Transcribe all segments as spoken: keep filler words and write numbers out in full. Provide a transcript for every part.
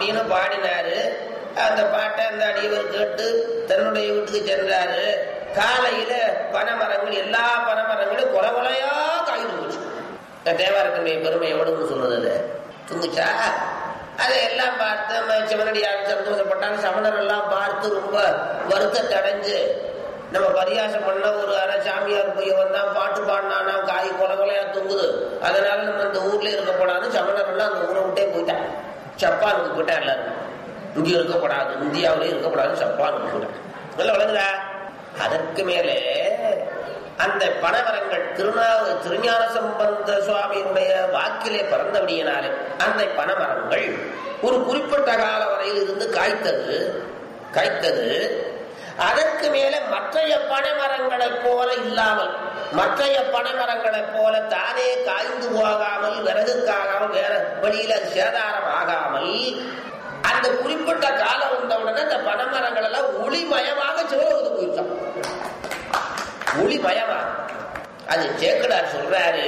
அப்படின்னு பாடினாரு. அந்த பாட்டை அந்த அடியவர் கேட்டு தன்னுடைய வீட்டுக்கு சென்றாரு. காலையில பனைமரங்கள் எல்லா பனைமரங்களும் கொலை கொலையா காய்ந்து போச்சு. தேவாரத்தினுடைய பெருமை எவ்வளவு சொல்றது துங்குச்சா. அதை எல்லாம் பார்த்து சிவனடியார் சந்தோஷப்பட்டாங்க. சமணர் எல்லாம் பார்த்து ரொம்ப வருத்தத்தை அடைஞ்சு, நம்ம பரியாசம் பண்ண ஒரு அரை சாமியார் போய் வந்தான் பாட்டு பாடினானா காய் கொலை கொலையா தொங்குது, அதனால நம்ம இந்த ஊர்ல இருக்கப்படாது. சமணர் எல்லாம் அந்த ஊரை விட்டே போயிட்டான். ஜப்பானுக்கு போயிட்டா எல்லாரும். இங்க இருக்கப்படாது, இந்தியாவிலேயே இருக்கப்படாது, ஜப்பானுக்கு போயிட்டான். நல்லா வழங்குதா. அதற்கு மேலே அந்த பனைமரங்கள் திருநா திருஞான சம்பந்த சுவாமியினுடைய வாக்கிலே பிறந்தபடியினாலே அந்த பனைமரங்கள் ஒரு குறிப்பிட்ட கால வரையில் இருந்து காய்த்தது காய்த்தது அதற்கு மேலே மற்றைய பனைமரங்களைப் போல இல்லாமல், மற்றைய பனைமரங்களைப் போல தானே காய்ந்து போகாமல், விறகுக்காகாமல், வேற வழியில் அது சேதாரம் ஆகாமல், அந்த குறிப்பிட்ட காலம் வந்தவுடனே அந்த பனைமரங்கள் எல்லாம் ஒளிமயமாக சிவலோகத்துக்கு போயிட்டான். ஒளிமயமா. அது சேக்கடார் சொல்றாரு,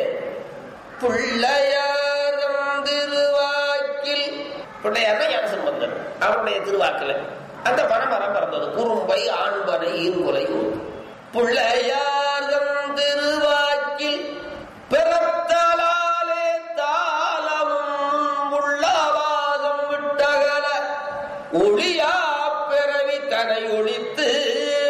பிள்ளையாரம் திருவாக்கில். பிள்ளையார் ஞான சம்பந்தர் அவருடைய திருவாக்கில் அந்த பனைமரம் பிறந்தது. குறும்பை ஆண்பனை ஈர்குலை. பிள்ளையாரம் திருவாக்கில் பிறத்தலாலே தாளமும் உள்ளவாதம் விட்டகல ஒளியா பிறவி தனை ஒழித்து